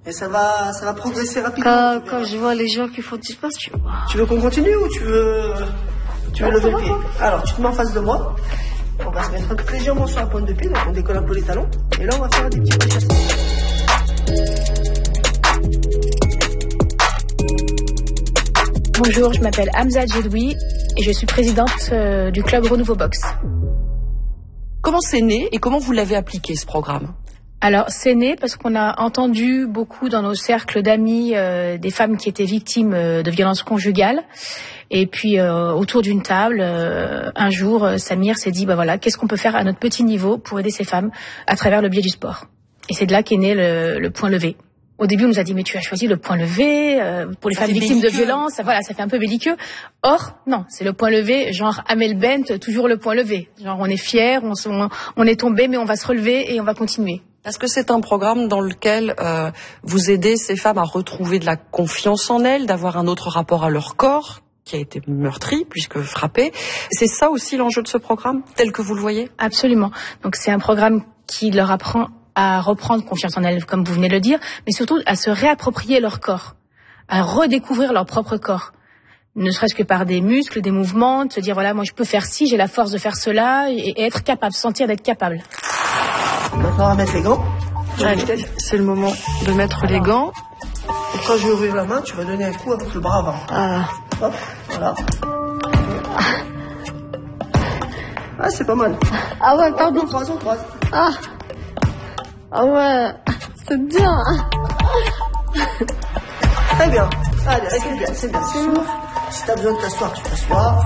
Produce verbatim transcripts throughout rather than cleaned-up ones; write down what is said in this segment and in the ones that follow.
Et ça va, ça va progresser rapidement. Quand, quand je vois les gens qui font du sport, tu vois. Tu veux qu'on continue ou tu veux, tu veux lever le pied? Alors, tu te mets en face de moi. On va se mettre légèrement sur la pointe de pied, donc on décolle un peu les talons. Et là, on va faire des petits pas chassés. Bonjour, je m'appelle Hamza Djedoui et je suis présidente euh, du club Renouveau Boxe. Comment c'est né et comment vous l'avez appliqué ce programme? Alors, c'est né parce qu'on a entendu beaucoup dans nos cercles d'amis euh, des femmes qui étaient victimes euh, de violences conjugales. Et puis, euh, autour d'une table, euh, un jour, euh, Samir s'est dit, bah voilà, qu'est-ce qu'on peut faire à notre petit niveau pour aider ces femmes à travers le biais du sport? Et c'est de là qu'est né le, le point levé. Au début, on nous a dit, mais tu as choisi le point levé euh, pour les ça femmes victimes belliqueux. de violences. Voilà, ça fait un peu belliqueux. Or, non, c'est le point levé, genre Amel Bent, toujours le point levé. Genre, on est fiers, on, on, on est tombé, mais on va se relever et on va continuer. Est-ce que c'est un programme dans lequel euh, vous aidez ces femmes à retrouver de la confiance en elles, d'avoir un autre rapport à leur corps qui a été meurtri puisque frappé? C'est ça aussi l'enjeu de ce programme, tel que vous le voyez? Absolument. Donc c'est un programme qui leur apprend à reprendre confiance en elles, comme vous venez de le dire, mais surtout à se réapproprier leur corps, à redécouvrir leur propre corps. Ne serait-ce que par des muscles, des mouvements, de se dire voilà, moi je peux faire ci, j'ai la force de faire cela, et, et être capable, sentir d'être capable. Maintenant, on va mettre les gants. Allez, c'est le moment de mettre les gants. Et quand je vais ouvrir la main, tu vas donner un coup avec le bras avant. Ah. Hop, voilà. Ah, c'est pas mal. Ah ouais, pardon. On croise, on croise. Ah. Ah ouais, c'est bien. Très bien. Allez, c'est bien, c'est bien. Souffle. Si t'as besoin de t'asseoir, tu t'assois.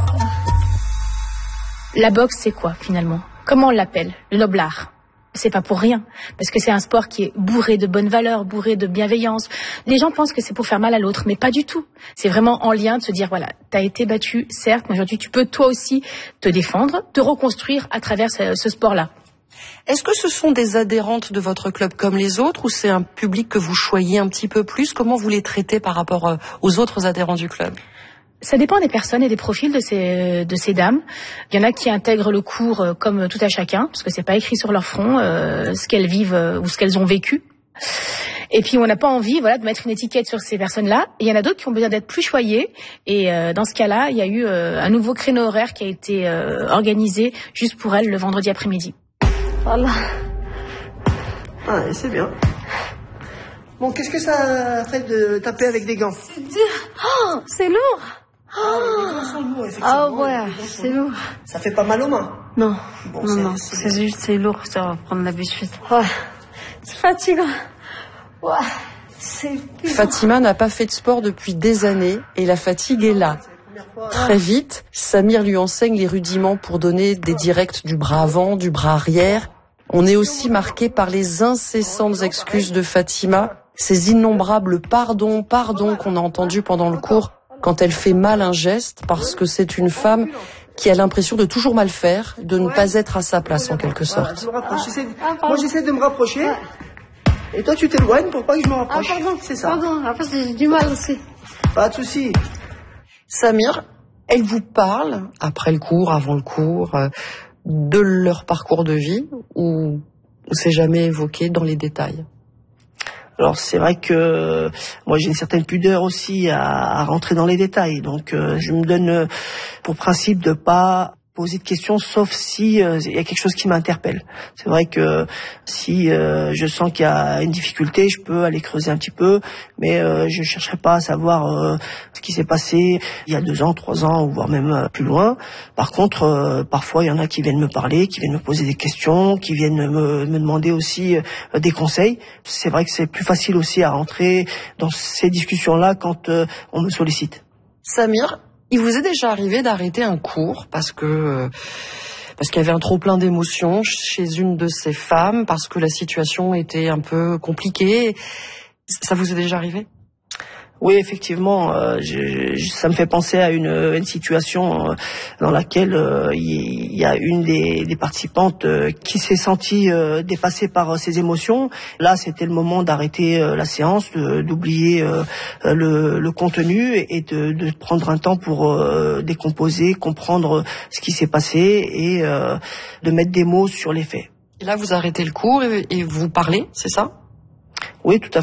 La boxe, c'est quoi finalement? Comment on l'appelle? Le noble art. C'est pas pour rien, parce que c'est un sport qui est bourré de bonnes valeurs, bourré de bienveillance. Les gens pensent que c'est pour faire mal à l'autre, mais pas du tout. C'est vraiment en lien de se dire, voilà, t'as été battu, certes, mais aujourd'hui tu peux toi aussi te défendre, te reconstruire à travers ce, ce sport-là. Est-ce que ce sont des adhérentes de votre club comme les autres ou c'est un public que vous choyez un petit peu plus? Comment vous les traitez par rapport aux autres adhérents du club? Ça dépend des personnes et des profils de ces de ces dames. Il y en a qui intègrent le cours euh, comme tout à chacun, parce que c'est pas écrit sur leur front euh, ce qu'elles vivent euh, ou ce qu'elles ont vécu. Et puis on n'a pas envie, voilà, de mettre une étiquette sur ces personnes-là. Et il y en a d'autres qui ont besoin d'être plus choyées. Et euh, dans ce cas-là, il y a eu euh, un nouveau créneau horaire qui a été euh, organisé juste pour elles le vendredi après-midi. Voilà. Ah, c'est bien. Bon, qu'est-ce que ça fait de taper avec des gants? C'est dur. Oh, c'est lourd. Ah, les gants sont lourds, effectivement. Ah ouais, c'est lourd. Ça fait pas mal aux mains? Non, bon, non, non, c'est juste, c'est lourd, ça va prendre l'habitude. Ouais, c'est fatigant. Ouais, c'est... Fatima n'a pas fait de sport depuis des années et la fatigue est là. Très vite, Samir lui enseigne les rudiments pour donner des directs du bras avant, du bras arrière. On est aussi marqué par les incessantes excuses de Fatima, ces innombrables pardons, pardons qu'on a entendus pendant le cours quand elle fait mal un geste, parce que c'est une femme qui a l'impression de toujours mal faire, de ne pas être à sa place en quelque sorte. Moi j'essaie de me rapprocher, et toi tu t'éloignes pour pas que je me rapproche. Ah pardon, c'est ça. Pardon, après j'ai du mal aussi. Pas de souci. Samir, elle vous parle, après le cours, avant le cours, euh, de leur parcours de vie, ou c'est jamais évoqué dans les détails? Alors c'est vrai que moi j'ai une certaine pudeur aussi à, à rentrer dans les détails, donc euh, je me donne euh, pour principe de pas poser de questions, sauf si euh, il y a quelque chose qui m'interpelle. C'est vrai que si euh, je sens qu'il y a une difficulté, je peux aller creuser un petit peu, mais euh, je chercherai pas à savoir euh, ce qui s'est passé il y a deux ans, trois ans, ou voire même euh, plus loin. Par contre, euh, parfois il y en a qui viennent me parler, qui viennent me poser des questions, qui viennent me, me demander aussi euh, des conseils. C'est vrai que c'est plus facile aussi à rentrer dans ces discussions-là quand euh, on me sollicite. Samir, il vous est déjà arrivé d'arrêter un cours parce que euh, parce qu'il y avait un trop plein d'émotions chez une de ces femmes, parce que la situation était un peu compliquée. Ça vous est déjà arrivé? Oui, effectivement, euh, je, je, ça me fait penser à une, une situation euh, dans laquelle euh, il y, y a une des, des participantes euh, qui s'est sentie euh, dépassée par euh, ses émotions. Là, c'était le moment d'arrêter euh, la séance, de, d'oublier euh, le, le contenu et de, de prendre un temps pour euh, décomposer, comprendre ce qui s'est passé et euh, de mettre des mots sur les faits. Et là, vous arrêtez le cours et, et vous parlez, c'est ça? Oui, tout à fait.